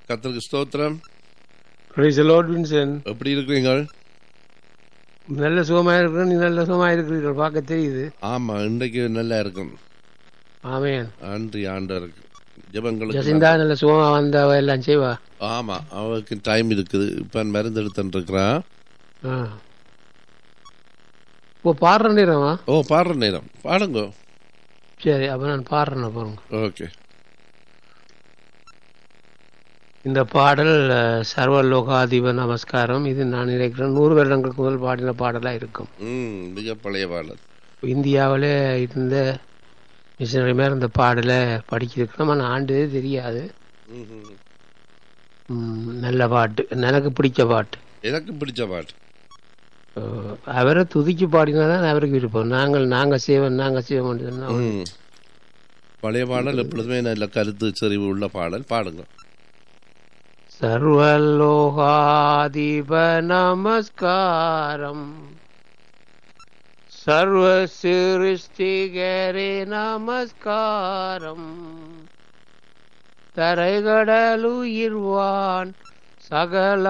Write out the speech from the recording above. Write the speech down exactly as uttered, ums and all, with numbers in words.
கர்த்தருக்கு ஸ்தோத்திரம். Praise the Lord, Vincent. எப்படி இருக்கிறீங்க? நல்ல சுகமா இருக்கிறேன். நீ நல்ல சுகமா இருக்கிறீர்கள், பார்க்க தெரியுது. ஆமா, இன்றைக்கு நல்லா இருக்கும். ஆமென். நன்றி ஆண்டவருக்கு. ஜெபங்களுக்கு ஜசிந்தா நல்ல சுகமா வந்த அவ எல்லாம் செய்வா. ஆமா, அவருக்கு டைம் இருக்குது. இப்ப மருந்து எடுத்துட்டு இருக்கிறான். ஓ, பாடுற நேரமா? ஓ, பாடுற நேரம். பாடுங்க. சரி, அப்ப நான் பாடுறேன் பாருங்க. ஓகே. இந்த பாடல் சர்வலோகாதிப நமஸ்காரம். இது நான் நினைக்கிறேன் நூறு வருடங்களுக்கு முதல் பாடின பாடலா இருக்கும். ம் மிக பழைய பாடல். இந்தியாவில இருந்த மிஷனரி மேல இந்த பாடலை படிச்சிருக்கணும். ஆனால் ஆண்டு தெரியாது. நல்ல பாட்டு, எனக்கு பிடிச்ச பாட்டு. எனக்கு பிடிச்ச பாட்டு. அவரை துதிச்சு பாடினாதான் அவருக்கு விருப்பம். நாங்கள் நாங்க சேவன் நாங்க சேவன். பழைய பாடல் எப்பொழுதுமே நல்ல கருத்து செறிவு உள்ள பாடல். பாடுங்க. சர்வலோகாதிப நமஸ்காரம், சர்வ சிருஷ்டிகரே நமஸ்காரம், தரைகடலுயிர்வான் சகல